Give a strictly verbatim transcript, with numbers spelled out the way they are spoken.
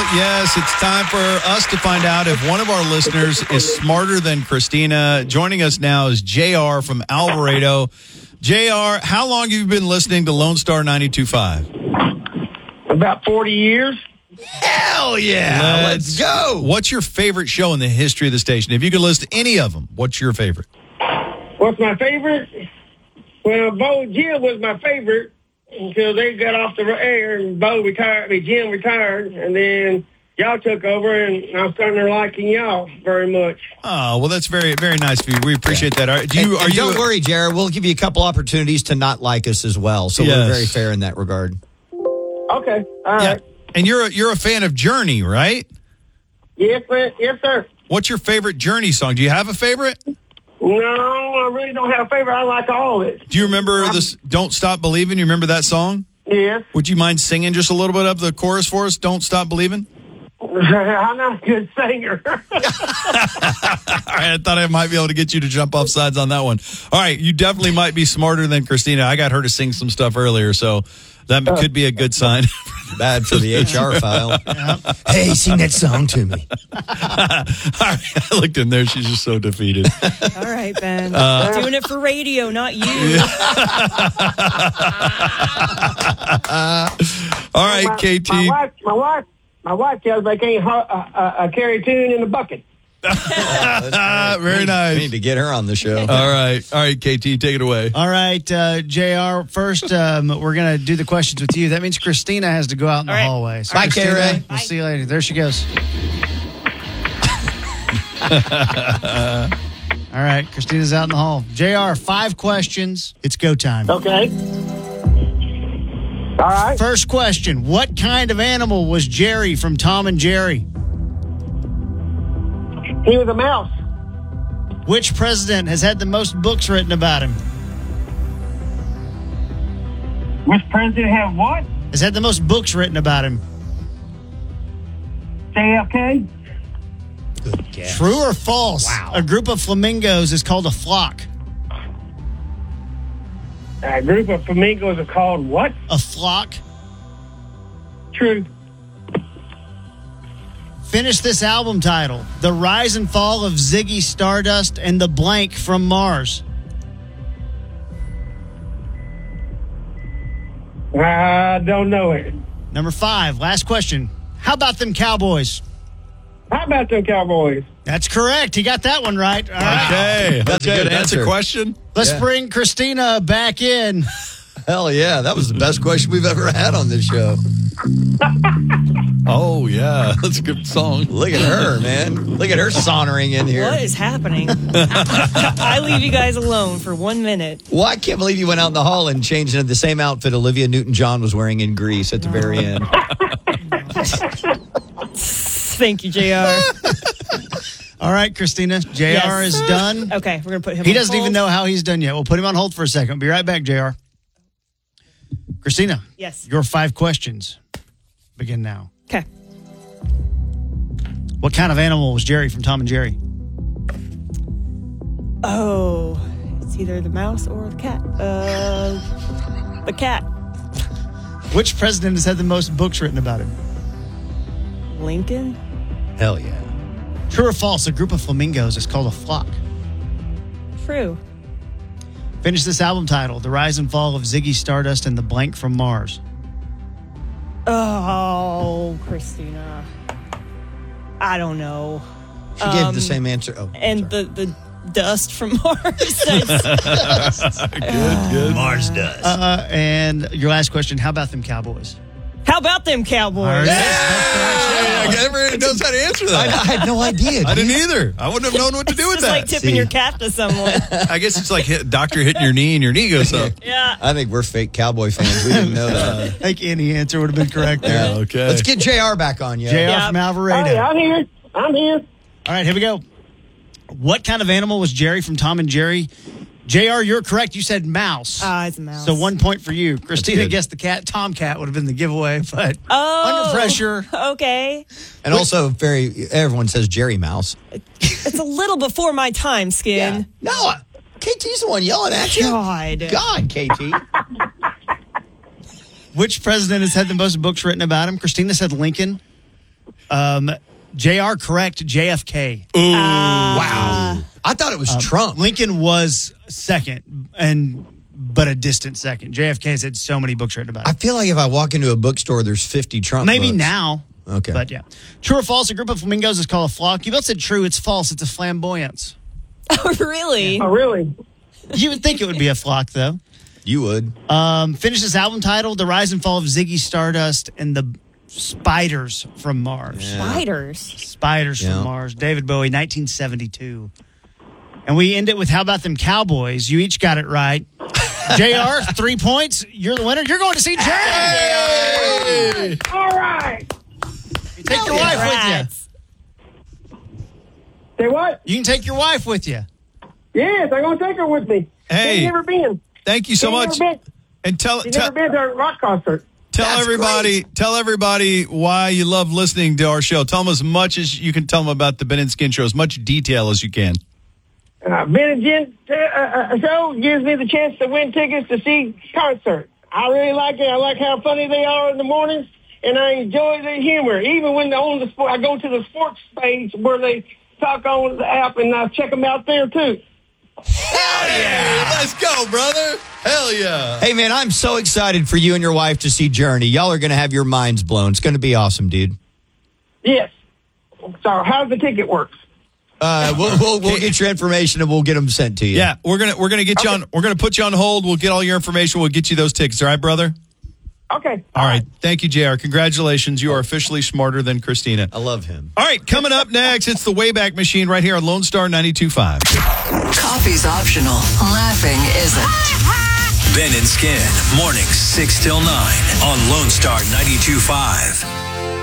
Yes, it's time for us to find out if one of our listeners is smarter than Christina. Joining us now is J R from Alvarado. J R, how long have you been listening to Lone Star ninety-two point five? About forty years. Hell yeah. Let's, let's go. What's your favorite show in the history of the station? If you could list any of them, what's your favorite? What's my favorite? Well, Bo Jim was my favorite until they got off the air and Bo retired, I mean, Jim retired, and then y'all took over, and I'm starting to liking y'all very much. Oh, well, that's very, very nice of you. We appreciate yeah. that. Are, do you, and, are and you don't a- worry, Jared. We'll give you a couple opportunities to not like us as well, so yes. we're very fair in that regard. Okay, all right. Yeah. And you're a, you're a fan of Journey, right? Yes, man. Yes, sir. What's your favorite Journey song? Do you have a favorite? No, I really don't have a favorite. I like all of it. Do you remember I'm, this Don't Stop Believing? You remember that song? Yes. Would you mind singing just a little bit of the chorus for us? Don't Stop Believing? I'm not a good singer. All right, I thought I might be able to get you to jump off sides on that one. All right, you definitely might be smarter than Christina. I got her to sing some stuff earlier, so that uh, could be a good sign. Bad for the H R file. Yeah. Hey, sing that song to me. All right, I looked in there. She's just so defeated. All right, Ben. Uh, doing it for radio, not you. Yeah. All right, my, K T. My wife, my wife, my wife tells me I can't uh, uh, uh, carry a tune in the bucket. Oh, very nice. We need to get her on the show. All right. All right, K T, take it away. All right, uh, J R, first um, we're going to do the questions with you. That means Christina has to go out in the right. hallway. So Bye, Christina, K-Ray. We'll see you later. There she goes. All right, Christina's out in the hall. J R, five questions. It's go time. Okay. All right. First question. What kind of animal was Jerry from Tom and Jerry? He was a mouse. Which president has had the most books written about him? Which president have what? Has had the most books written about him? J F K? Good guess. True or false? Wow. A group of flamingos is called a flock. A group of flamingos are called what? A flock. True. Finish this album title. The Rise and Fall of Ziggy Stardust and the Blank from Mars. I don't know it. Number five, last question. How about them Cowboys? How about them Cowboys? That's correct. He got that one right. All right. Okay. That's okay. a good That's answer. a question. Let's Yeah. bring Christina back in. Hell yeah. That was the best question we've ever had on this show. Oh, yeah. That's a good song. Look at her, man. Look at her sauntering in here. What is happening? I leave you guys alone for one minute. Well, I can't believe you went out in the hall and changed into the same outfit Olivia Newton-John was wearing in Grease at the very end. Thank you, J R. All right, Christina. J R Yes. is done. Okay, we're going to put him He on doesn't hold. even know how he's done yet. We'll put him on hold for a second. Be right back, J R. Christina. Yes. Your five questions begin now. Okay. What kind of animal was Jerry from Tom and Jerry? Oh, it's either the mouse or the cat. Uh, the cat. Which president has had the most books written about him? Lincoln? Hell yeah. True or false? A group of flamingos is called a flock. True. Finish this album title. The Rise and Fall of Ziggy Stardust and the Blank from Mars. Oh, Christina. I don't know. She gave Um, the same answer. Oh, And sorry. the, the dust from Mars. That's- Good, good. Mars does. Uh, and your last question, how about them Cowboys? How about them Cowboys? Everybody knows how to answer I, I that. had no idea. I, dude. didn't either. I wouldn't have known what to do with It's that. like tipping See. your cap to someone. I guess it's like hit, doctor hitting your knee and your knee goes up. Yeah. I think we're fake cowboy fans. We didn't know I that. think any answer would have been correct there. Yeah, okay. Let's get J R back on, yo. J R Yeah. from Alvarado. Hey, I'm here. I'm here. All right, here we go. What kind of animal was Jerry from Tom and Jerry? J R, you're correct. You said mouse. Ah, it's a mouse. So one point for you. Christina good. guessed the cat. Tomcat would have been the giveaway, but Oh. under pressure. Okay. And also, very everyone says Jerry Mouse. It's a little before my time, Skin. No, K T's the one yelling at you. God. God, K T. Which president has had the most books written about him? Christina said Lincoln. Um, J R correct. J F K. Ooh. Wow. I thought it was Trump. Lincoln was second, and but a distant second. J F K has had so many books written about I it. feel like if I walk into a bookstore, there's fifty Trump Maybe books. now. Okay. But yeah. True or false, a group of flamingos is called a flock. You both said true. It's false. It's a flamboyance. Oh, really? Oh, really? You would think it would be a flock, though. You would. Um, finish this album title, The Rise and Fall of Ziggy Stardust and the Spiders from Mars. Spiders. Spiders Yeah. from Mars. David Bowie, nineteen seventy-two. And we end it with How About Them Cowboys? You each got it right. J R, three points. You're the winner. You're going to see Journey. Hey! All right. You take your wife with Congrats. Say what? you. You can take your wife with you. Yes, I'm going to take her with me. Hey. She's never been. Thank you so She's much. Never been. And tell She's tell, never been to a rock concert. tell That's everybody tell everybody why you love listening to our show. Tell them as much as you can tell them about the Ben and Skin show, as much detail as you can. Uh, Ben and Jen uh, uh, show gives me the chance to win tickets to see concerts. I really like it. I like how funny they are in the mornings, and I enjoy their humor. Even when they're on the sport, I go to the sports page where they talk on the app, and I check them out there too. Hell yeah! Let's go, brother. Hell yeah. Hey, man, I'm so excited for you and your wife to see Journey. Y'all are going to have your minds blown. It's going to be awesome, dude. Yes. So how's the ticket work? Uh, we'll, we'll, we'll get your information and we'll get them sent to you. Yeah, we're gonna we're gonna get you on. We're gonna put you on hold. We'll get all your information. We'll get you those tickets. All right, brother. Okay. All right. Thank you, J R. Congratulations. You are officially smarter than Christina. I love him. All right, coming up next, it's the Wayback Machine right here on Lone Star ninety-two point five. Coffee's optional. Laughing isn't. Ben and Skin, mornings six till nine on Lone Star ninety-two point five.